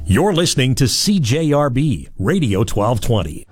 You're listening to CJRB Radio 1220.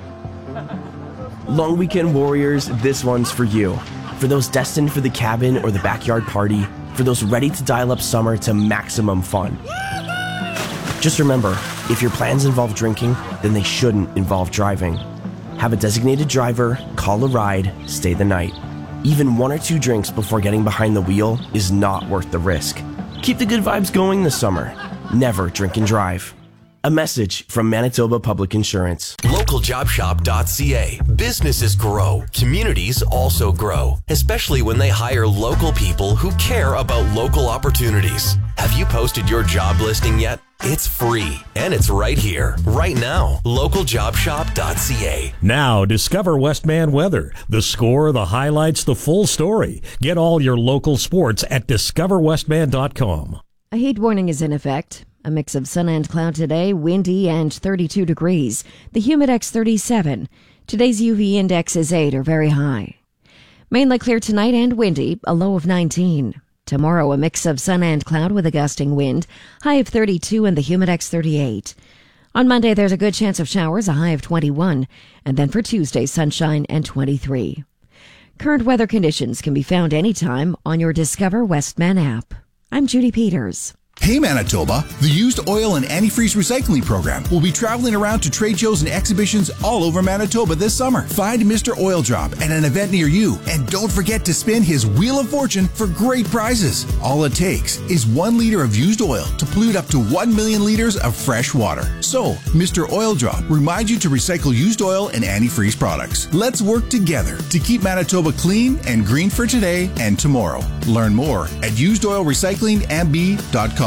Long weekend warriors, this one's for you. For those destined for the cabin or the backyard party, for those ready to dial up summer to maximum fun. Just remember, if your plans involve drinking, then they shouldn't involve driving. Have a designated driver, call a ride, stay the night. Even 1 or 2 drinks before getting behind the wheel is not worth the risk. Keep the good vibes going this summer. Never drink and drive. A message from Manitoba Public Insurance. LocalJobShop.ca. Businesses grow. Communities also grow, especially when they hire local people who care about local opportunities. Have you posted your job listing yet? It's free, and it's right here, right now. LocalJobShop.ca. Now, discover Westman Weather. The score, the highlights, the full story. Get all your local sports at discoverwestman.com. A heat warning is in effect. A mix of sun and cloud today, windy and 32 degrees. The Humidex 37. Today's UV index is 8 or very high. Mainly clear tonight and windy, a low of 19. Tomorrow, a mix of sun and cloud with a gusting wind, high of 32 and the Humidex 38. On Monday, there's a good chance of showers, a high of 21. And then for Tuesday, sunshine and 23. Current weather conditions can be found anytime on your Discover Westman app. I'm Judy Peters. Hey Manitoba, the Used Oil and Antifreeze Recycling Program will be traveling around to trade shows and exhibitions all over Manitoba this summer. Find Mr. Oil Drop at an event near you, and don't forget to spin his Wheel of Fortune for great prizes. All it takes is 1 liter of used oil to pollute up to 1 million liters of fresh water. So, Mr. Oil Drop reminds you to recycle used oil and antifreeze products. Let's work together to keep Manitoba clean and green for today and tomorrow. Learn more at usedoilrecyclingmb.com.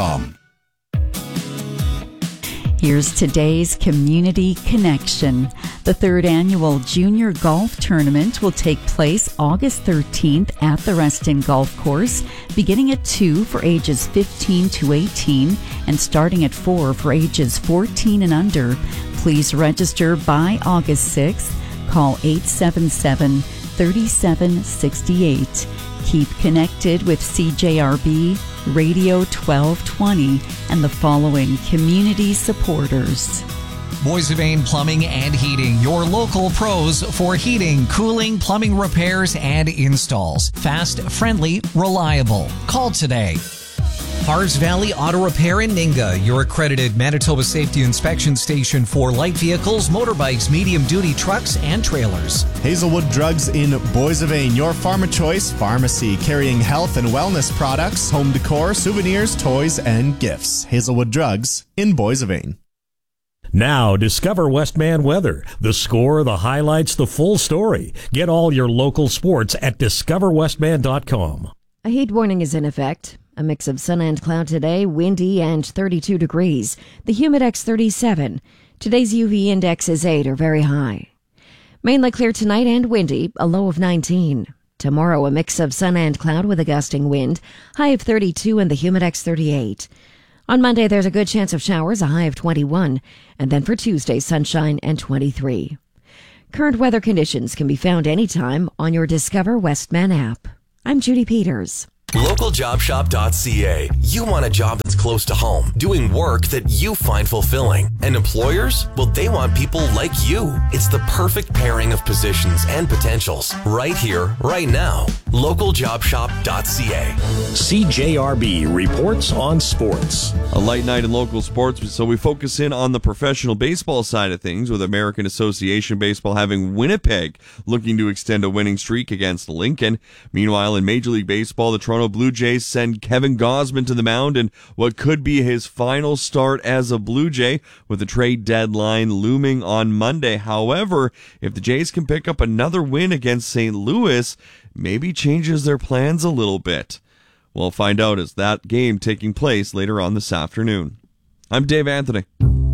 Here's today's Community Connection. The 3rd annual Junior Golf Tournament will take place August 13th at the Reston Golf Course, beginning at 2 for ages 15 to 18 and starting at 4 for ages 14 and under. Please register by August 6th. Call 877-3768. Keep connected with CJRB Radio 1220 and the following community supporters. Boissevain Plumbing and Heating, your local pros for heating, cooling, plumbing repairs, and installs. Fast, friendly, reliable. Call today. Hars Valley Auto Repair in Ninga, your accredited Manitoba Safety Inspection Station for light vehicles, motorbikes, medium-duty trucks, and trailers. Hazelwood Drugs in Boissevain, your Pharma Choice pharmacy, carrying health and wellness products, home decor, souvenirs, toys, and gifts. Hazelwood Drugs in Boissevain. Now, discover Westman Weather. The score, the highlights, the full story. Get all your local sports at discoverwestman.com. A heat warning is in effect. A mix of sun and cloud today, windy and 32 degrees. The Humidex 37. Today's UV index is 8 or very high. Mainly clear tonight and windy, a low of 19. Tomorrow, a mix of sun and cloud with a gusting wind, high of 32 and the Humidex 38. On Monday, there's a good chance of showers, a high of 21. And then for Tuesday, sunshine and 23. Current weather conditions can be found anytime on your Discover Westman app. I'm Judy Peters. LocalJobShop.ca. You want a job that's close to home, doing work that you find fulfilling. And employers? Well, they want people like you. It's the perfect pairing of positions and potentials. Right here, right now. LocalJobShop.ca. CJRB reports on sports. A light night in local sports, so we focus in on the professional baseball side of things, with American Association Baseball having Winnipeg looking to extend a winning streak against Lincoln. Meanwhile, in Major League Baseball, the Toronto Blue Jays send Kevin Gausman to the mound in what could be his final start as a Blue Jay, with the trade deadline looming on Monday. However, if the Jays can pick up another win against St. Louis, maybe changes their plans a little bit. We'll find out as that game taking place later on this afternoon. I'm Dave Anthony.